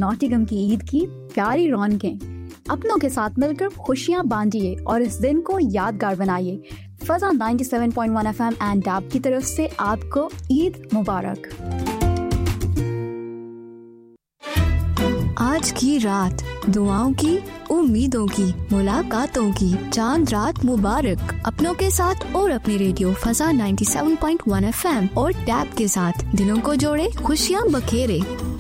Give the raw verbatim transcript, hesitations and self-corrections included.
Nottingham की ईद की प्यारी रौनकें। अपनों के साथ मिलकर खुशियां बांटिए और इस दिन को यादगार बनाइए। फजा ninety seven point one FM and dab की तरफ से आपको ईद मुबारक। आज की रात दुआओं की, उम्मीदों की, मुलाकातों की चांद रात मुबारक। अपनों के साथ और अपने radio फजा ninety seven point one FM और टैब के साथ दिलों को जोड़े, खुशियां बखेरे।